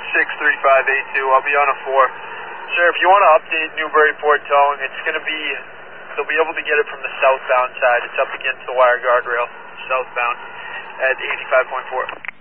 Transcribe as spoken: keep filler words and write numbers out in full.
six three five eight two. I'll be on a four. Sir, if you want to update Newburyport towing, it's going to be, they'll be able to get it from the southbound side. It's up against the wire guardrail, southbound, at eighty-five point four.